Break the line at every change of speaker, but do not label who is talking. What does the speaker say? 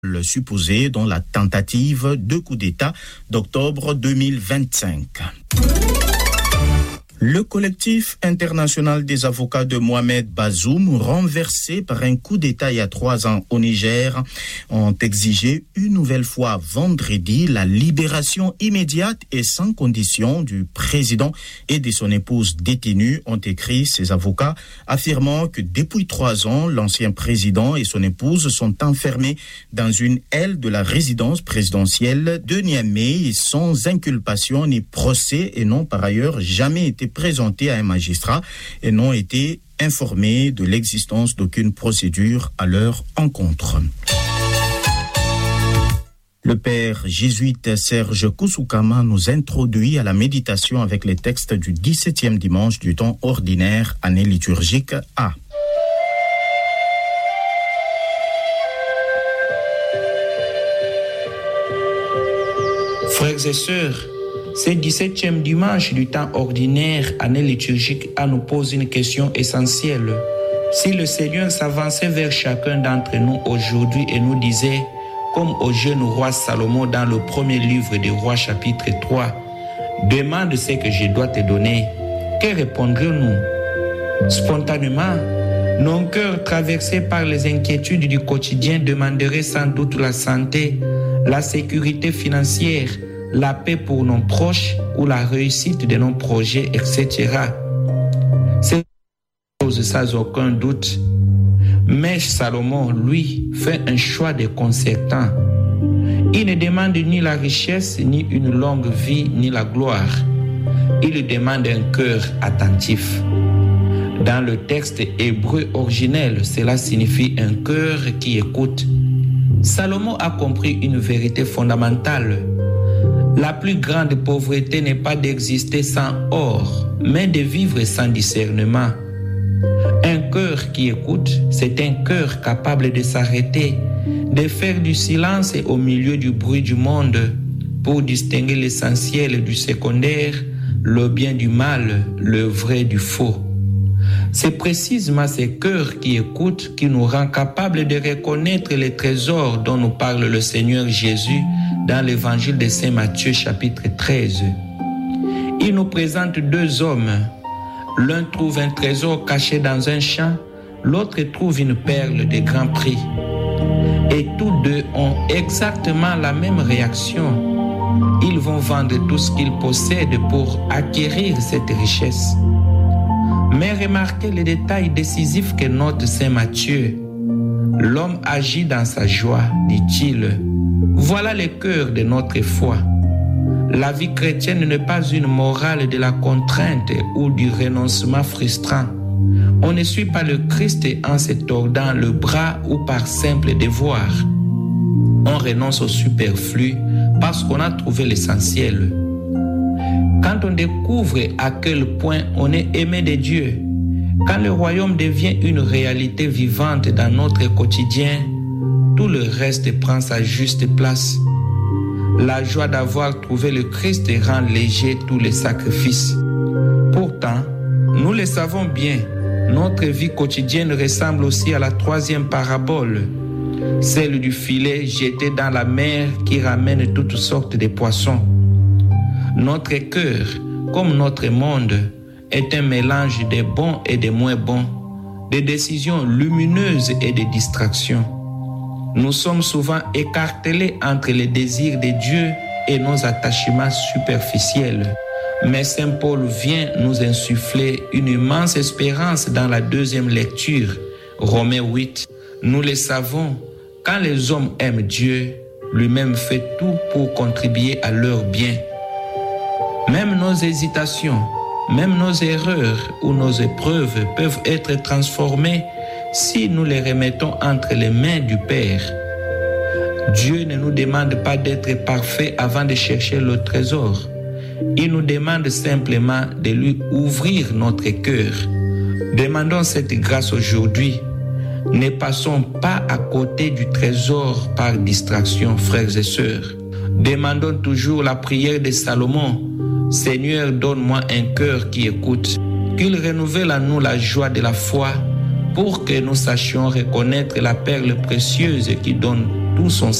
le supposé dans la tentative de coup d'État d'octobre 2025. Le collectif international des avocats de Mohamed Bazoum, renversé par un coup d'État il y a 3 ans au Niger, ont exigé une nouvelle fois vendredi la libération immédiate et sans condition du président et de son épouse détenus, ont écrit ces avocats, affirmant que depuis 3 ans, l'ancien président et son épouse sont enfermés dans une aile de la résidence présidentielle de Niamey sans inculpation ni procès et n'ont par ailleurs jamais été présentés à un magistrat et n'ont été informés de l'existence d'aucune procédure à leur encontre. Le père jésuite Serge Koussoukama nous introduit à la méditation avec les textes du 17e dimanche du temps ordinaire, année liturgique A.
Frères et sœurs, ce 17e dimanche du temps ordinaire, année liturgique A, nous pose une question essentielle. Si le Seigneur s'avançait vers chacun d'entre nous aujourd'hui et nous disait, comme au jeune roi Salomon dans le premier livre des Rois chapitre 3, « Demande ce que je dois te donner », que répondrions-nous? Spontanément, nos cœurs traversés par les inquiétudes du quotidien demanderaient sans doute la santé, la sécurité financière, la paix pour nos proches ou la réussite de nos projets, etc. C'est une chose sans aucun doute. Mais Salomon, lui, fait un choix déconcertant. Il ne demande ni la richesse, ni une longue vie, ni la gloire. Il demande un cœur attentif. Dans le texte hébreu originel, cela signifie un cœur qui écoute. Salomon a compris une vérité fondamentale. La plus grande pauvreté n'est pas d'exister sans or, mais de vivre sans discernement. Un cœur qui écoute, c'est un cœur capable de s'arrêter, de faire du silence au milieu du bruit du monde pour distinguer l'essentiel du secondaire, le bien du mal, le vrai du faux. C'est précisément ce cœur qui écoute qui nous rend capables de reconnaître les trésors dont nous parle le Seigneur Jésus dans l'évangile de Saint Matthieu chapitre 13. Il nous présente 2 hommes. L'un trouve un trésor caché dans un champ, l'autre trouve une perle de grand prix. Et tous 2 ont exactement la même réaction. Ils vont vendre tout ce qu'ils possèdent pour acquérir cette richesse. Mais remarquez le détail décisif que note Saint Matthieu. L'homme agit dans sa joie, dit-il. Voilà le cœur de notre foi. La vie chrétienne n'est pas une morale de la contrainte ou du renoncement frustrant. On ne suit pas le Christ en se tordant le bras ou par simple devoir. On renonce au superflu parce qu'on a trouvé l'essentiel. Quand on découvre à quel point on est aimé de Dieu, quand le royaume devient une réalité vivante dans notre quotidien, tout le reste prend sa juste place. La joie d'avoir trouvé le Christ rend léger tous les sacrifices. Pourtant, nous le savons bien, notre vie quotidienne ressemble aussi à la 3e parabole, celle du filet jeté dans la mer qui ramène toutes sortes de poissons. Notre cœur, comme notre monde, est un mélange de bons et de moins bons, de décisions lumineuses et de distractions. Nous sommes souvent écartelés entre les désirs de Dieu et nos attachements superficiels. Mais Saint Paul vient nous insuffler une immense espérance dans la 2e lecture, Romains 8. Nous le savons, quand les hommes aiment Dieu, lui-même fait tout pour contribuer à leur bien. Même nos hésitations, même nos erreurs ou nos épreuves peuvent être transformées si nous les remettons entre les mains du Père. Dieu ne nous demande pas d'être parfaits avant de chercher le trésor. Il nous demande simplement de lui ouvrir notre cœur. Demandons cette grâce aujourd'hui. Ne passons pas à côté du trésor par distraction, frères et sœurs. Demandons toujours la prière de Salomon. Seigneur, donne-moi un cœur qui écoute, qu'il renouvelle en nous la joie de la foi pour que nous sachions reconnaître la perle précieuse qui donne tout son